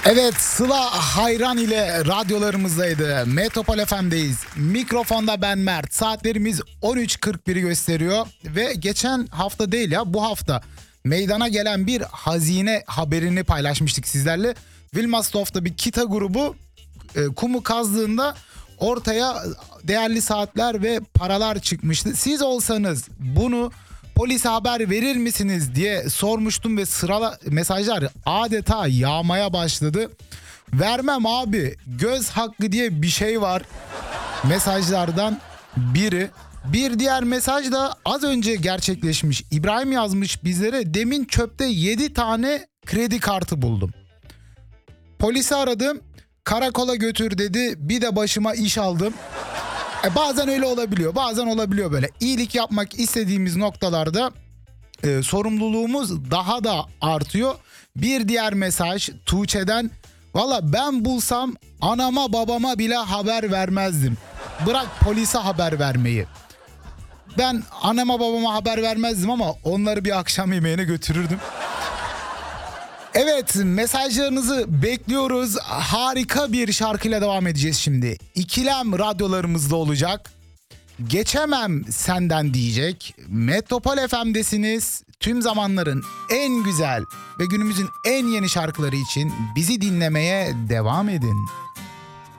Evet, Sıla Hayran ile radyolarımızdaydı. Metropol FM'deyiz. Mikrofonda ben Mert. Saatlerimiz 13.41'i gösteriyor. Ve geçen hafta değil ya, bu hafta meydana gelen bir hazine haberini paylaşmıştık sizlerle. Wilmersdorf'ta bir kita grubu kumu kazdığında ortaya değerli saatler ve paralar çıkmıştı. Siz olsanız bunu polise haber verir misiniz diye sormuştum ve sıralı mesajlar adeta yağmaya başladı. Vermem abi, göz hakkı diye bir şey var mesajlardan biri. Bir diğer mesaj da az önce gerçekleşmiş. İbrahim yazmış bizlere, demin çöpte 7 tane kredi kartı buldum. Polisi aradım, karakola götür dedi, bir de başıma iş aldım. Bazen öyle olabiliyor, bazen olabiliyor böyle. İyilik yapmak istediğimiz noktalarda sorumluluğumuz daha da artıyor. Bir diğer mesaj Tuğçe'den, valla ben bulsam anama babama bile haber vermezdim. Bırak polise haber vermeyi. Ben anama babama haber vermezdim ama onları bir akşam yemeğine götürürdüm. Evet, mesajlarınızı bekliyoruz. Harika bir şarkıyla devam edeceğiz şimdi. İkilem radyolarımızda olacak. Geçemem senden diyecek. Metropol FM'desiniz. Tüm zamanların en güzel ve günümüzün en yeni şarkıları için bizi dinlemeye devam edin.